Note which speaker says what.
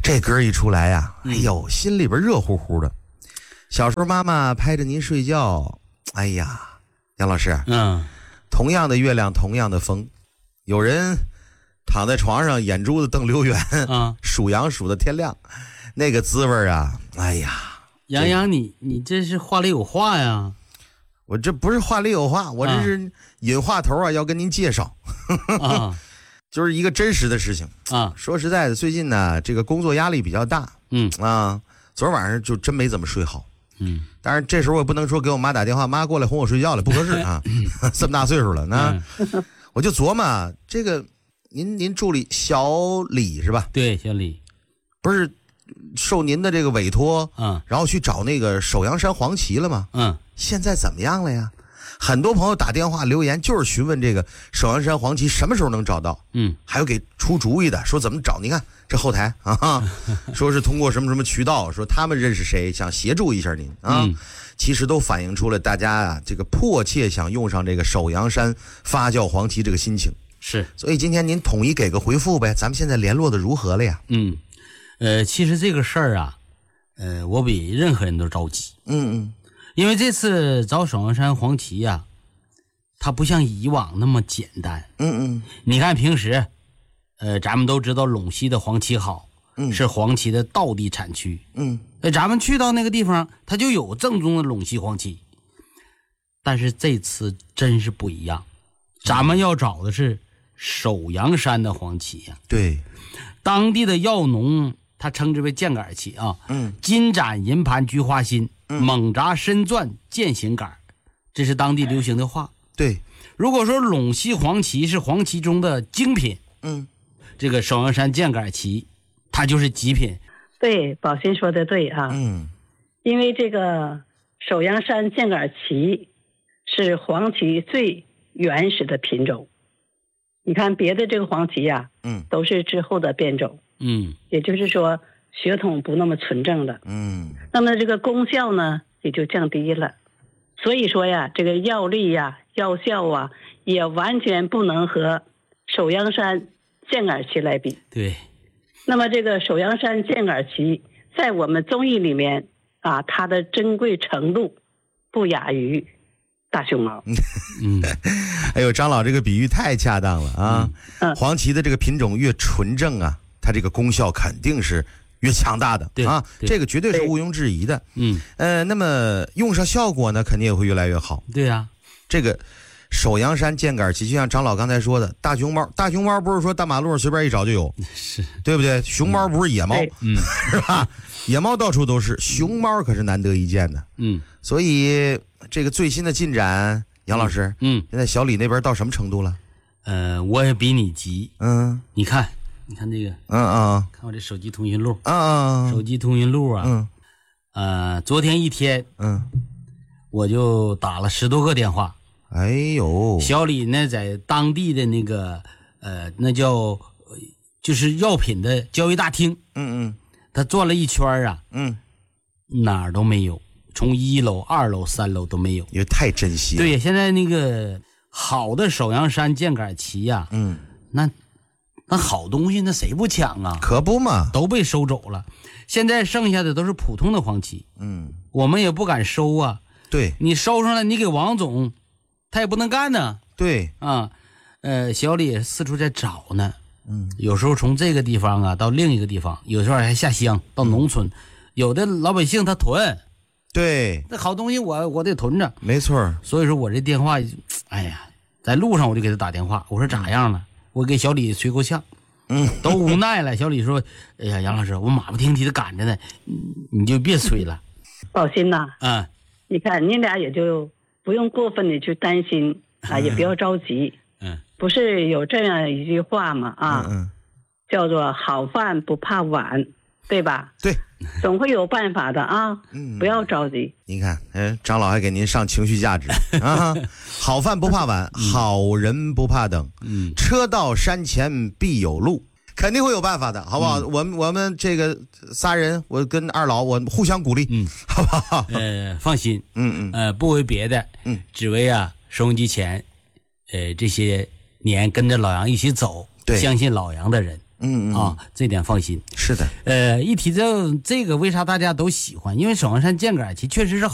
Speaker 1: 这歌一出来呀，哎呦，心里边热乎乎的。小时候妈妈拍着您睡觉，哎呀，杨老师，同样的月亮，同样的风，有人躺在床上眼珠子瞪溜圆，数羊数的天亮，那个滋味啊，哎呀，
Speaker 2: 杨洋，你这是话里有话呀？
Speaker 1: 我这不是话里有话，我这是引话头啊，要跟您介绍就是一个真实的事情啊。说实在的，最近呢，这个工作压力比较大，昨儿晚上就真没怎么睡好，当然这时候我不能说给我妈打电话，妈过来哄我睡觉了，不合适啊，这么大岁数了呢，我就琢磨这个，您助理小李是吧？
Speaker 2: 对，小李
Speaker 1: 不是受您的这个委托，然后去找那个首阳山黄芪了吗？现在怎么样了呀？很多朋友打电话留言就是询问这个首阳山黄芪什么时候能找到，还有给出主意的，说怎么找。你看这后台啊，说是通过什么什么渠道，说他们认识谁，想协助一下您啊。其实都反映出了大家啊这个迫切想用上这个首阳山发酵黄芪这个心情。
Speaker 2: 是，
Speaker 1: 所以今天您统一给个回复呗，咱们现在联络的如何了呀？
Speaker 2: 其实这个事儿啊，我比任何人都着急。因为这次找首阳山黄芪呀，它不像以往那么简单。你看平时，咱们都知道陇西的黄芪好，是黄芪的道地产区。咱们去到那个地方，它就有正宗的陇西黄芪。但是这次真是不一样，咱们要找的是首阳山的黄芪呀。
Speaker 1: 对，
Speaker 2: 当地的药农他称之为箭杆芪啊，金盏银盘菊花心，猛扎身钻剑形杆，这是当地流行的话。
Speaker 1: 对，
Speaker 2: 如果说陇西黄芪是黄芪中的精品，这个首阳山箭杆芪它就是极品。
Speaker 3: 对，宝鑫说的对啊，因为这个首阳山箭杆芪是黄芪最原始的品种。你看别的这个黄芪呀，都是之后的变种，也就是说血统不那么纯正的，那么这个功效呢也就降低了。所以说呀，这个药力呀、药效啊，也完全不能和首阳山箭杆芪来比。
Speaker 2: 对。
Speaker 3: 那么这个首阳山箭杆芪在我们中医里面啊，它的珍贵程度不亚于大熊猫。
Speaker 1: 哎呦，张老这个比喻太恰当了啊！黄芪的这个品种越纯正啊，它这个功效肯定是越强大的啊，这个绝对是毋庸置疑的。那么用上效果呢，肯定也会越来越好。
Speaker 2: 对呀，这
Speaker 1: 个首阳山箭杆芪，就像张老刚才说的，大熊猫不是说大马路上随便一找就有，
Speaker 2: 是
Speaker 1: 对不对？熊猫不是野猫，是吧？野猫到处都是，熊猫可是难得一见的。所以这个最新的进展，杨老师，现在小李那边到什么程度了？
Speaker 2: 我也比你急。你看这个，看我这手机通讯录，手机通讯录啊，昨天一天，我就打了10多个电话。
Speaker 1: 哎呦，
Speaker 2: 小李呢在当地的那个那叫就是药品的交易大厅，他转了一圈啊，哪儿都没有，从1楼、2楼、3楼都没有，
Speaker 1: 因为太珍惜了。
Speaker 2: 对，现在那个好的首阳山箭杆芪呀，那好东西那谁不抢啊？
Speaker 1: 可不嘛，
Speaker 2: 都被收走了，现在剩下的都是普通的黄芪，我们也不敢收啊。
Speaker 1: 对，
Speaker 2: 你收上来，你给王总，他也不能干呢。
Speaker 1: 对
Speaker 2: 啊，小李也四处在找呢。有时候从这个地方啊到另一个地方，有时候还下乡到农村，有的老百姓他囤。
Speaker 1: 对，
Speaker 2: 那好东西我得囤着。
Speaker 1: 没错。
Speaker 2: 所以说我这电话，哎呀，在路上我就给他打电话，我说咋样了？我给小李吹够呛。都无奈了。小李说：“哎呀，杨老师，我马不停蹄的赶着呢，你就别催了。”
Speaker 3: 宝鑫呐，你看你俩也就不用过分的去担心啊，也不要着急。不是有这样一句话吗？叫做好饭不怕晚，对吧？
Speaker 1: 对，
Speaker 3: 总会有办法的啊。不要着急。
Speaker 1: 您看，张老还给您上情绪价值啊！好饭不怕晚，好人不怕等。车到山前必有路，肯定会有办法的，好不好？我们这个仨人，我跟二老，我互相鼓励，好不好？
Speaker 2: 放心，不为别的，只为啊收音机前，这些年跟着老杨一起走，相信老杨的人， 这点放心。
Speaker 1: 是的。
Speaker 2: 一提到这个，为啥大家都喜欢？因为首阳山箭杆旗确实是